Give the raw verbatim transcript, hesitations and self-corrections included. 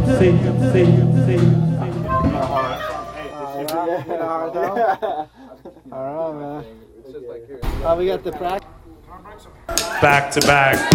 see, see, see. All right, man. Uh, we got the practice. Back to back.